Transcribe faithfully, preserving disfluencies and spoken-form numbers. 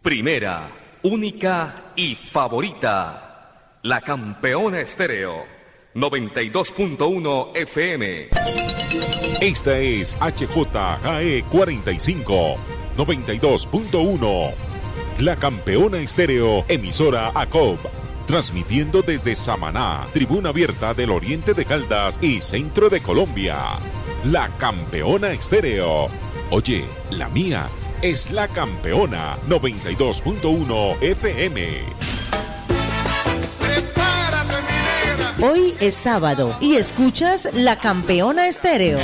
Primera, única y favorita. La Campeona Estéreo. noventa y dos punto uno F M. Esta es H J G E cuarenta y cinco, noventa y dos punto uno. La Campeona Estéreo, emisora A C O B. Transmitiendo desde Samaná, tribuna abierta del oriente de Caldas y centro de Colombia. La Campeona Estéreo. Oye, la mía es La Campeona, noventa y dos punto uno F M. Hoy es sábado y escuchas La Campeona Estéreo.